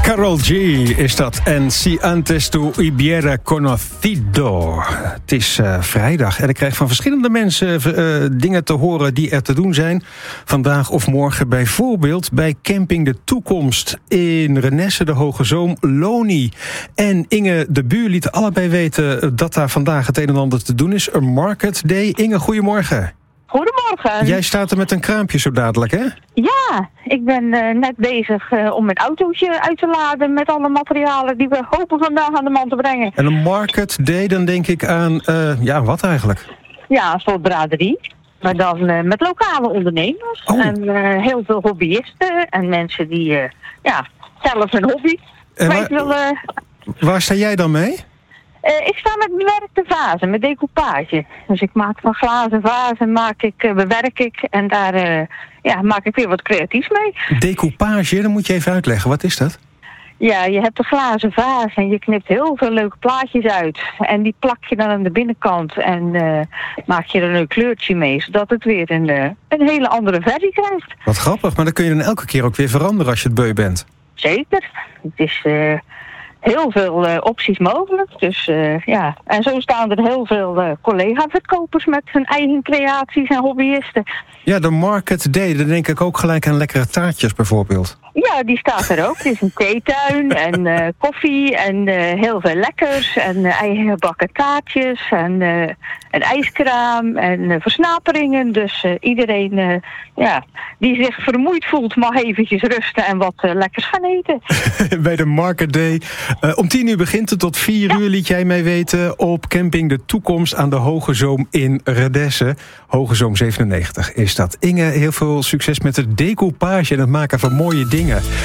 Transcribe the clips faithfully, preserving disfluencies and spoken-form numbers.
Karol G is dat. En si antes tu hubiera conocido. Het is uh, vrijdag en ik krijg van verschillende mensen uh, dingen te horen die er te doen zijn. Vandaag of morgen bijvoorbeeld bij Camping de Toekomst in Renesse, de Hoge Zoom, Loni. En Inge de Buur lieten allebei weten dat daar vandaag het een en ander te doen is. Een market day. Inge, goedemorgen. Goedemorgen. Jij staat er met een kraampje zo dadelijk, hè? Ja, ik ben uh, net bezig uh, om mijn autootje uit te laden met alle materialen die we hopen vandaag aan de man te brengen. En een market day, dan denk ik aan, uh, ja, wat eigenlijk? Ja, een soort braderie. Maar dan uh, met lokale ondernemers. Oh. En uh, heel veel hobbyisten en mensen die, uh, ja, zelf een hobby En kwijt waar, willen. waar sta jij dan mee? Uh, ik sta met bewerkte vazen, met decoupage. Dus ik maak van glazen vazen, maak ik, uh, bewerk ik en daar uh, ja, maak ik weer wat creatiefs mee. Decoupage, dan moet je even uitleggen. Wat is dat? Ja, je hebt een glazen vaas en je knipt heel veel leuke plaatjes uit. En die plak je dan aan de binnenkant en uh, maak je er een kleurtje mee, zodat het weer een, uh, een hele andere versie krijgt. Wat grappig, maar dan kun je dan elke keer ook weer veranderen als je het beu bent. Zeker. Het is uh, heel veel uh, opties mogelijk. Dus uh, ja, en zo staan er heel veel uh, collega-verkopers met hun eigen creaties en hobbyisten. Ja, de Market Day, dan denk ik ook gelijk aan lekkere taartjes bijvoorbeeld. Ja, die staat er ook. Het is een theetuin en uh, koffie en uh, heel veel lekkers en uh, eigen gebakken taartjes en uh, een ijskraam en uh, versnaperingen. Dus uh, iedereen uh, ja, die zich vermoeid voelt mag eventjes rusten en wat uh, lekkers gaan eten. Bij de Market Day. Uh, om tien uur begint het, tot vier Ja. uur liet jij mij weten op Camping de Toekomst aan de Hoge Zoom in Renesse. Hoge Zoom zevenennegentig is dat. Inge, heel veel succes met het decoupage en het maken van mooie dingen.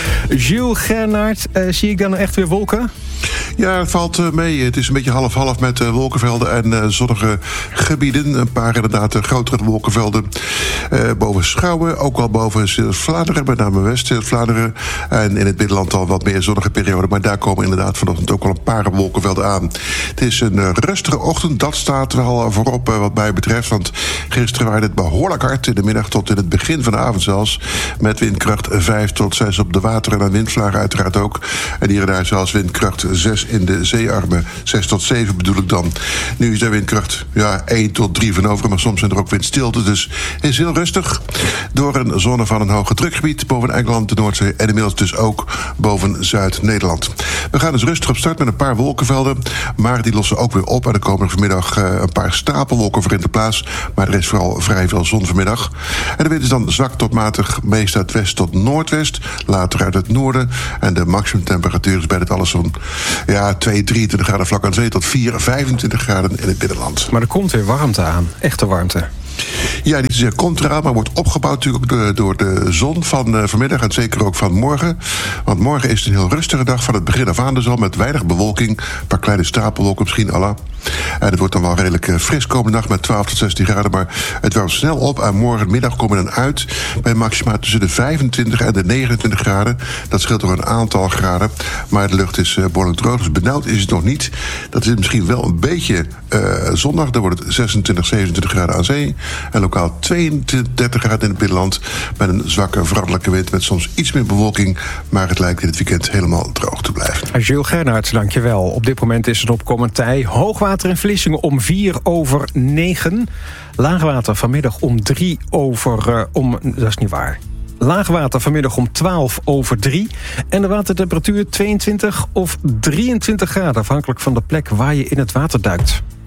Jules Gernaert, uh, zie ik dan echt weer wolken? Ja, het valt uh, mee. Het is een beetje half-half met uh, wolkenvelden en uh, zonnige gebieden. Een paar inderdaad uh, grotere wolkenvelden uh, boven Schouwen. Ook al boven Zeeuws-Vlaanderen, met name West-Vlaanderen. En in het binnenland al wat meer zonnige perioden. Maar daar komen inderdaad vanochtend ook al een paar wolkenvelden aan. Het is een uh, rustige ochtend. Dat staat wel voorop uh, wat mij betreft. Want gisteren waren het behoorlijk hard in de middag tot in het begin van de avond zelfs. Met windkracht vijf tot zes op de wateren en windvlagen uiteraard ook. En hier en daar zelfs windkracht zes in de zeearmen. zes tot zeven bedoel ik dan. Nu is er windkracht ja, één tot drie van over, maar soms zijn er ook windstilte. Dus het is heel rustig. Door een zone van een hoge drukgebied boven Engeland, de Noordzee en inmiddels dus ook boven Zuid-Nederland. We gaan dus rustig op start met een paar wolkenvelden, maar die lossen ook weer op. En er komen er vanmiddag uh, een paar stapelwolken voor in de plaats. Maar er is vooral vrij veel zon vanmiddag. En de wind is dan zwak tot matig, meest uit west tot noordwest. Later uit het noorden. En de maximumtemperatuur is bij dit alles zo'n ja, twee, drieëntwintig graden vlak aan zee tot vier, vijfentwintig graden in het binnenland. Maar er komt weer warmte aan. Echte warmte. Ja, die komt eraan, maar wordt opgebouwd natuurlijk ook door de zon van uh, vanmiddag en zeker ook van morgen. Want morgen is het een heel rustige dag van het begin af aan dus al met weinig bewolking. Een paar kleine stapelwolken misschien, Allah. En het wordt dan wel redelijk uh, fris komende nacht met twaalf tot zestien graden. Maar het warmt snel op en morgenmiddag komen we dan uit bij maxima tussen de vijfentwintig en de negenentwintig graden. Dat scheelt door een aantal graden. Maar de lucht is uh, behoorlijk droog, dus benauwd is het nog niet. Dat is misschien wel een beetje uh, zondag. Dan wordt het zesentwintig, zevenentwintig graden aan zee. En lokaal tweeëndertig graden in het binnenland. Met een zwakke veranderlijke wind met soms iets meer bewolking. Maar het lijkt in het weekend helemaal droog te blijven. Jules Gernaert, dankjewel. Op dit moment is het opkomend tij. Hoogwater in Vlissingen om vier over negen. Laagwater vanmiddag om drie over... Uh, om, dat is niet waar. Laagwater vanmiddag om twaalf over drie. En de watertemperatuur tweeëntwintig of drieëntwintig graden. Afhankelijk van de plek waar je in het water duikt.